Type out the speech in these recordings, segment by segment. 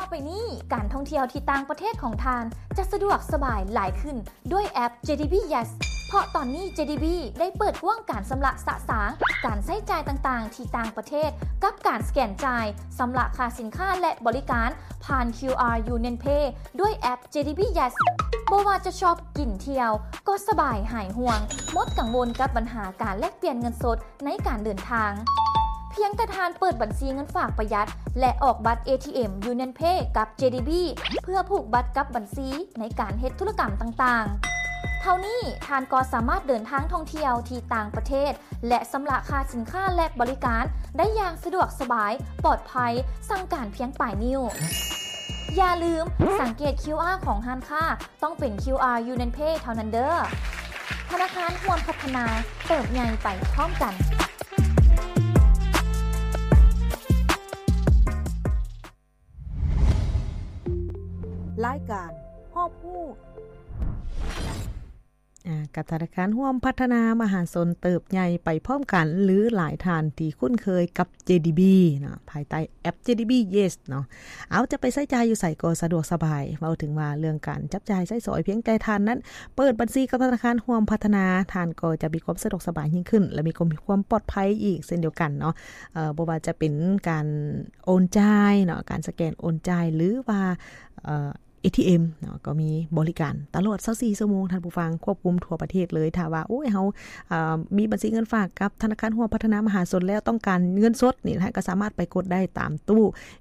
อไปนี้การท่องเที่ยวที่ต่างประเทศของทานจะสะดวกสบายหลายขึ้นด้วยแอป JDB Yes เพราะตอนนี้ JDB ได้เปิดห่วงการสำระสะสางการใช้จ่ายต่างๆที่ต่างประเทศกับการสแกนจ่ายสำระค่าสินค้าและบริการผ่าน QR Union Pay ด้วยแอป JDB Yes บ่ว่าจะชอบกินเที่ยวก็สบายหายห่วงหมดกังวลกับปัญหาการแลกเปลี่ยนเงินสดในการเดินทางเพียงแต่ทานเปิดบัญชีเงินฝากประหยัดและออกบัตร ATM Union Pay กับ JDB เพื่อผูกบัตรกับบัญชีในการเฮ็ดธุรกรรมต่างๆเท่านี้ทานก็สามารถเดินทางท่องเที่ยวที่ต่างประเทศและสำระค่าสินค้าและบริการได้อย่างสะดวกสบายปลอดภัยสั่งการเพียงปลายนิ้วอย่าลืมสังเกต QR ของร้านค้าต้องเป็น QR Union Pay เท่านั้นเด้อธนาคารร่วมพัฒนาเติบใหญ่ไปพร้อมกันรายการฮอบฮู้กับธนาคารร่วมพัฒนามหาชนเติบใหญ่ไปพร้อมกันหรือหลายทานที่คุ้นเคยกับ JDB เนาะภายใต้แอป JDB Yes เนาะเอาจะไปใช้จ่ายอยู่ใส่ก็สะดวกสบายเว้าถึงว่าเรื่องการจับจ่ายใช้สอยเพียงแต่ทานนั้นเปิดบัญชีกับธนาคารร่วมพัฒนาทานก็จะมีความสะดวกสบายยิ่งขึ้นและมีความปลอดภัยอีกเช่นเดียวกันเนาะบ่ว่าจะเป็นการโอนจ่ายเนาะการสแกนโอนจ่ายหรือว่าATM เนาะก็มีบริการตลอด24ชั่วโมงท่านผู้ฟังควบคุมทั่วประเทศเลยถ้าว่าโอ้ยเฮามีบัญชีเงินฝากกับธนาคารร่วมพัฒนามหาชนแล้วต้องการเงินสดนี่ท่านก็สามารถไปกดได้ตามตู้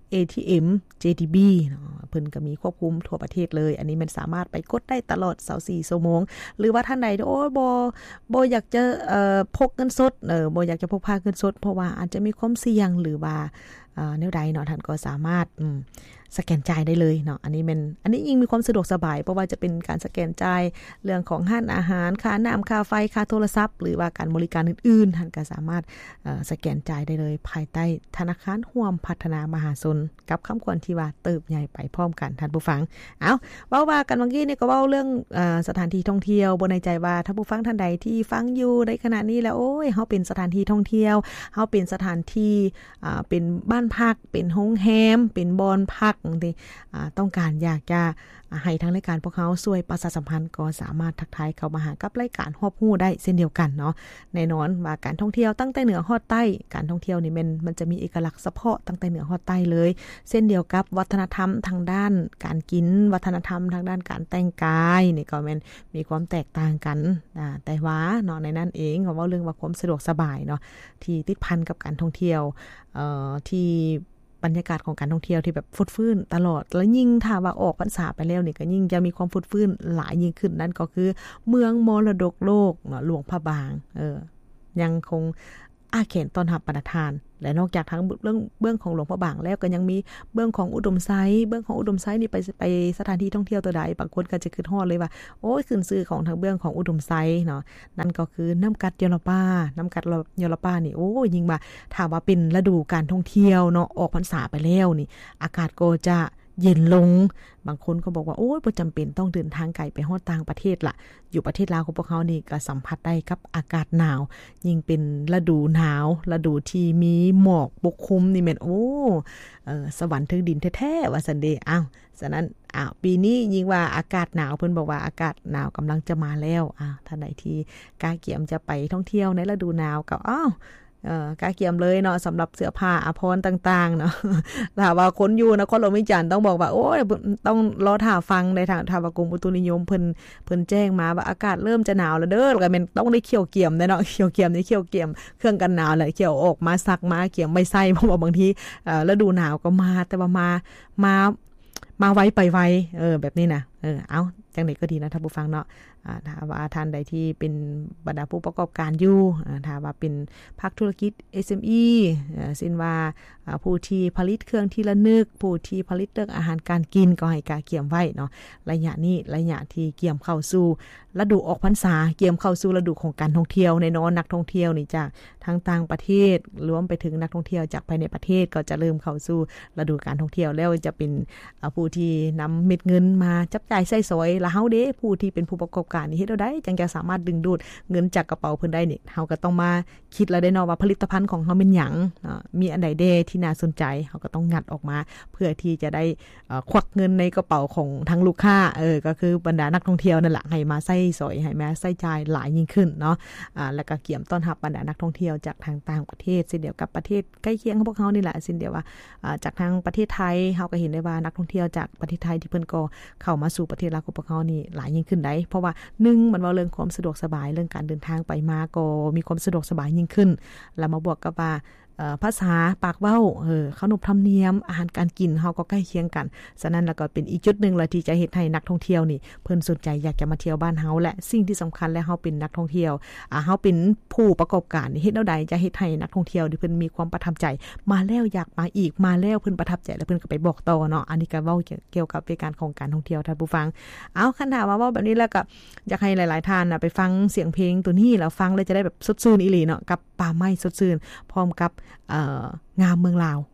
ATM JDB เนาะเพิ่นก็มีควบคุมทั่วประเทศเลยอันนี้มันสามารถไปกดได้ตลอด24ชั่วโมงหรือว่าท่านใดโอ้ยบ่อยากจะพกเงินสดบ่อยากจะพกพาเงินสดเพราะว่าอาจจะมีความเสี่ยงหรือว่าแนวใดเนาะท่านก็สามารถสแกนจ่ายได้เลยเนาะอันนี้ยิ่งมีความสะดวกสบายเพราะว่าจะเป็นการสแกนจ่ายเรื่องของร้านอาหารค่าน้ำค่าไฟค่าโทรศัพท์หรือว่าการบริการอื่นๆท่านก็สามารถสแกนจ่ายได้เลยภายใต้ธนาคารร่วมพัฒนามหาชนกับคำควรที่ว่าเติบใหญ่ไปพร้อมกันท่านผู้ฟังเอาว่ากันเมื่อกี้นี่ก็เว้าเรื่องสถานที่ท่องเที่ยวบ่ในใจว่าท่านผู้ฟังท่านใดที่ฟังอยู่ในขณะนี้แล้วโอ้ยเฮาเป็นสถานที่ท่องเที่ยวเฮาเป็นสถานที่เป็นบ้านพักเป็นโรงแรมเป็นบ่อนพักต้องการอยากจะให้ทางรายการพวกเขาช่วยประชาสัมพันธ์ก็สามารถทักทายเข้ามาหากับรายการฮอบฮู้ได้เช่นเดียวกันเนาะแน่นอนว่าการท่องเที่ยวตั้งแต่เหนือฮอดใต้การท่องเที่ยวนี่มันจะมีเอกลักษณ์เฉพาะตั้งแต่เหนือฮอดใต้เลยเช่นเดียวกับวัฒนธรรมทางด้านการกินวัฒนธรรมทางด้านการแต่งกายนี่ก็มีความแตกต่างกันแต่ว่าเนาะในนั้นเองว่าเรื่องว่าความสะดวกสบายเนาะที่ติดพันกับการท่องเที่ยวที่บรรยากาศของการท่องเที่ยวที่แบบฟุดฟื้นตลอดและยิ่งถ้าว่าออกพรรษาไปแล้วนี่ก็ยิ่งจะมีความฟุดฟื้นหลายยิ่งขึ้นนั่นก็คือเมืองมรดกโลกเนาะหลวงพระบางยังคงอาเขนต้อนรับประทานและนอกจากทั้งเบื้องของหลวงพระบางแล้วก็ยังมีเบื้องของอุดมไซด์นี่ไปสถานที่ท่องเที่ยวตัวใดบางคนก็จะคิดฮอดเลยว่าโอ้ยขึ้นชื่อของทางเบื้องของอุดมไซด์เนาะนั่นก็คือน้ำกัดยอลป้านี่โอ้ยิ่งว่าถ้าว่าเป็นฤดูการท่องเที่ยวเนาะออกพรรษาไปแล้วนี่อากาศก็จะเย็นลงบางคนก็บอกว่าโอ้ยบ่จำเป็นต้องเดินทางไกลไปฮอดต่างประเทศล่ะอยู่ประเทศลาวของพวกเขานี่ก็สัมผัสได้กับอากาศหนาวยิ่งเป็นฤดูหนาวฤดูที่มีหมอกปกคลุมนี่แม่นสวรรค์ถึงดินแท้ๆว่าซั่นเด้ฉะนั้นปีนี้ยิ่งว่าอากาศหนาวเพิ่นบอกว่าอากาศหนาวกำลังจะมาแล้วท่านใดที่กาเกียมจะไปท่องเที่ยวในฤดูหนาวก็กาเกียมเลยเนาะสำหรับเสื้อผ้าอาภรณ์ต่างๆเนาะถ้าว่าคนอยู่นครหลวงวิจารณ์ต้องบอกว่าโอ้ยต้องรอท่าฟังในทางว่ากรมอุตุนิยมเพิ่นแจ้งมาว่าอากาศเริ่มจะหนาวแล้วเด้อแล้วก็แม่นต้องได้เขี่ยวเกี่ยมเนาะเขี่ยวเกี่ยมเครื่องกันหนาวแหละเขี่ยวออกมาซักมาเกี่ยมไม่ใส่เพราะว่าบางทีฤดูหนาวก็มาแต่ว่ามาไวไปไวแบบนี้นะเอาจังได๋ก็ดีนะท่านผู้ฟังเนาะถ้าว่าท่านใดที่เป็นบรรดาผู้ประกอบการอยู่ถ้าว่าเป็นภาคธุรกิจ SME เช่นว่าผู้ที่ผลิตเครื่องที่ระลึกผู้ที่ผลิตเรื่องอาหารการกินก็ให้กาเกี่ยมไว้เนาะระยะนี้ระยะที่เกี่ยมเข้าสู่ฤดูออกพรรษาเกี่ยมเข้าสู่ฤดูของการท่องเที่ยวแน่นอนนักท่องเที่ยวนี่จากทางต่างประเทศรวมไปถึงนักท่องเที่ยวจากภายในประเทศก็จะเริ่มเข้าสู่ฤดูการท่องเที่ยวแล้วจะเป็นผู้ที่นำเม็ดเงินมาจับจ่ายจ่ายใช้สอยแล้วเฮาเด้ผู้ที่เป็นผู้ประกอบการนี่เฮ็ดเอาได้จังจะสามารถดึงดูดเงินจากกระเป๋าเพิ่นได้นี่เฮาก็ต้องมาคิดแล้วได้เนาะว่าผลิตภัณฑ์ของเฮาเป็นหยังมีอันใดเด้ที่น่าสนใจเฮาก็ต้องงัดออกมาเพื่อที่จะได้ควักเงินในกระเป๋าของทางลูกค้าก็คือบรรดานักท่องเที่ยวนั่นแหละให้มาใช้สอยให้มาใช้จ่ายหลายยิ่งขึ้นเนาะแล้วก็เกี่ยมต้อนรับบรรดานักท่องเที่ยวจากทางต่างประเทศเช่นเดียวกับประเทศใกล้เคียงของพวกเฮานี่แหละเช่นเดียวว่าจากทางประเทศไทยเฮาก็เห็นได้ว่านักท่องเที่ยวจากประเทศไทยที่เพิ่นก็เข้ามาสู่ประเทศลาวของพวกเฮานี่หลายยิ่งขึ้นได้เพราะว่า1มันว่าเรื่องความสะดวกสบายเรื่องการเดินทางไปมาก็มีความสะดวกสบายยิ่งขึ้นแล้วมาบวกกับว่าภาษาปากเว้าขนบธรรมเนียมอาหารการกินเฮาก็ใกล้เคียงกันฉะนั้นแล้วก็เป็นอีกจุดนึงละที่จะเฮ็ดให้นักท่องเที่ยวนี่เพิ่นสนใจอยากจะมาเที่ยวบ้านเฮาและสิ่งที่สำคัญแล้วเฮาเป็นนักท่องเที่ยวเฮาเป็นผู้ประกอบการนี่เฮ็ดแนวใดจะเฮ็ดให้นักท่องเที่ยวที่เพิ่นมีความประทับใจมาแล้วอยากมาอีกมาแล้วเพิ่นประทับใจแล้วเพิ่นก็ไปบอกต่อเนาะอันนี้ก็เว้าเกี่ยวกับเป็นการของการท่องเที่ยวท่านผู้ฟังเอาคันถามว่าเว้าแบบนี้แล้วก็อยากให้หลายๆท่านน่ะไปฟังเสียงเพลงตัวนี้แล้วฟังแล้วจะได้แบบสดชื่นอีหลีเนาะกับป่าไม้สดชื่นพร้อมกับงามเมืองลาว